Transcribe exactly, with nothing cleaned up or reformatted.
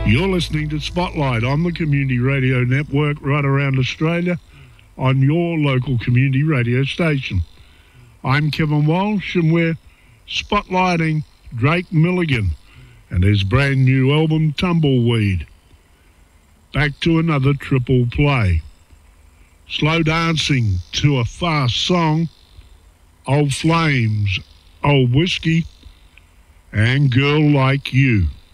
You're listening to Spotlight on the Community Radio Network right around Australia on your local community radio station. I'm Kevin Walsh and we're spotlighting Drake Milligan and his brand new album Tumbleweed. Back to another triple play. Slow dancing to a fast song, Old Flames, Old Whiskey, and Girl Like You.